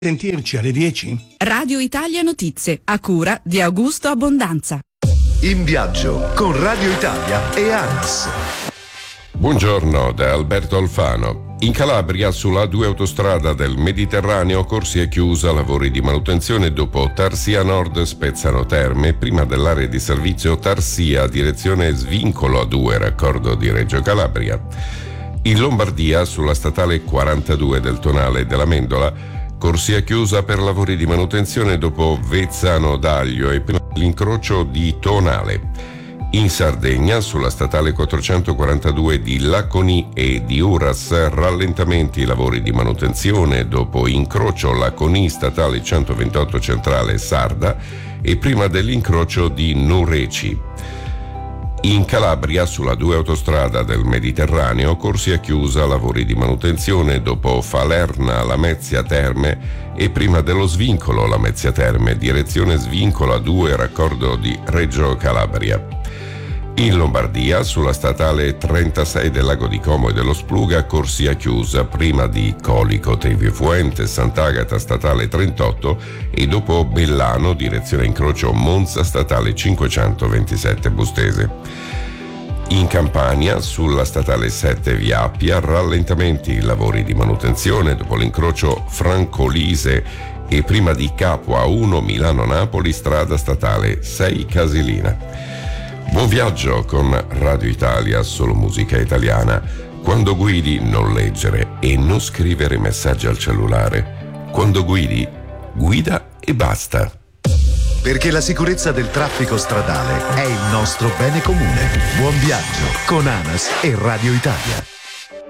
Sentirci alle 10? Radio Italia Notizie, a cura di Augusto Abbondanza. In viaggio con Radio Italia e ANAS. Buongiorno da Alberto Alfano. In Calabria, sulla A2 autostrada del Mediterraneo, corsia chiusa, lavori di manutenzione dopo Tarsia Nord Spezzano Terme, prima dell'area di servizio Tarsia, direzione Svincolo A2, raccordo di Reggio Calabria. In Lombardia, sulla statale 42 del Tonale della Mendola, corsia chiusa per lavori di manutenzione dopo Vezzano d'Aglio e prima dell'incrocio di Tonale. In Sardegna, sulla statale 442 di Laconi e di Uras, rallentamenti lavori di manutenzione dopo incrocio Laconi statale 128 centrale Sarda e prima dell'incrocio di Nureci. In Calabria, sulla 2 autostrada del Mediterraneo, corsia chiusa, lavori di manutenzione dopo Falerna Lamezia Terme e prima dello svincolo Lamezia Terme, direzione Svincolo A2, raccordo di Reggio Calabria. In Lombardia, sulla statale 36 del Lago di Como e dello Spluga, corsia chiusa prima di Colico Trevi Fuente, Sant'Agata statale 38 e dopo Bellano, direzione incrocio Monza statale 527 Bustese. In Campania, sulla statale 7 via Appia, rallentamenti lavori di manutenzione dopo l'incrocio Francolise e prima di Capua 1 Milano-Napoli, strada statale 6 Casilina. Buon viaggio con Radio Italia, solo musica italiana. Quando guidi, non leggere e non scrivere messaggi al cellulare. Quando guidi, guida e basta. Perché la sicurezza del traffico stradale è il nostro bene comune. Buon viaggio con ANAS e Radio Italia.